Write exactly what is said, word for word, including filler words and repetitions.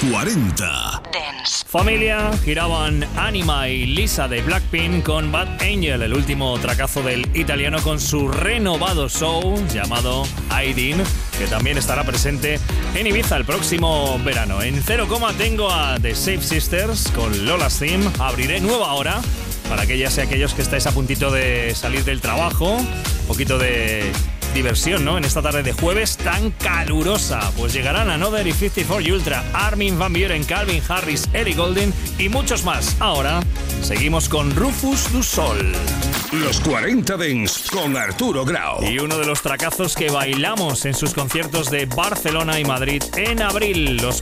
cuarenta Dance. Familia, giraban Anima y Lisa de Blackpink con Bad Angel, el último tracazo del italiano con su renovado show llamado Aidin, que también estará presente en Ibiza el próximo verano. En cero coma tengo a The Safe Sisters con Lola's Theme. Abriré nueva hora para aquellas y aquellos que estáis a puntito de salir del trabajo, un poquito de diversión, ¿no? En esta tarde de jueves tan calurosa. Pues llegarán Another y cincuenta y cuatro Ultra, Armin van Buuren, Calvin Harris, Ellie Goulding y muchos más. Ahora seguimos con Rufus du Sol. Los cuarenta Dance con Arturo Grau. Y uno de los tracazos que bailamos en sus conciertos de Barcelona y Madrid en abril. Los